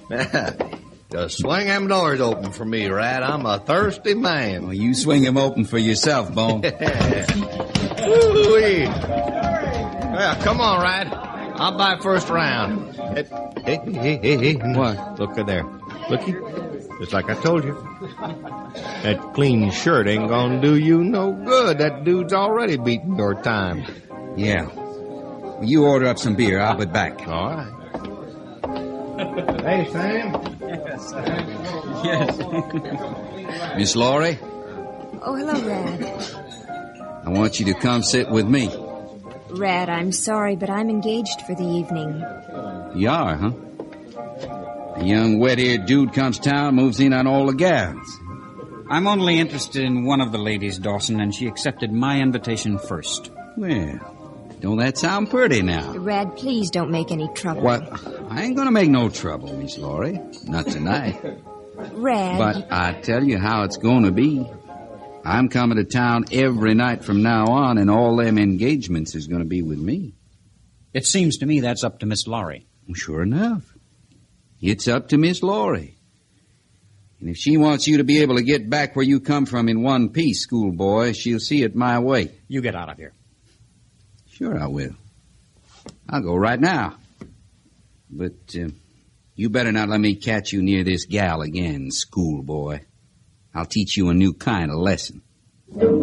Just swing them doors open for me, Rat. I'm a thirsty man. Well, you swing them open for yourself, Bone. Ooh-wee. Yeah, come on, Rat. I'll buy first round. Hey. What? Look at there. Looky. Just like I told you. That clean shirt ain't gonna do you no good. That dude's already beaten your time. Yeah. Well, you order up some beer. I'll be back. All right. Hey, Sam. Yes. Miss Laurie, Oh, hello, Rad. I want you to come sit with me. Rad, I'm sorry, but I'm engaged for the evening. You are, huh? A young wet-eared dude comes to town, moves in on all the gals. I'm only interested in one of the ladies, Dawson, and she accepted my invitation first. Well, don't that sound pretty now? Rad, please don't make any trouble. What? I ain't gonna make no trouble, Miss Laurie. Not tonight. Rad. But I tell you how it's gonna be. I'm coming to town every night from now on, and all them engagements is gonna be with me. It seems to me that's up to Miss Laurie. Sure enough. It's up to Miss Laurie. And if she wants you to be able to get back where you come from in one piece, schoolboy, she'll see it my way. You get out of here. Sure I will. I'll go right now. But you better not let me catch you near this gal again, schoolboy. I'll teach you a new kind of lesson.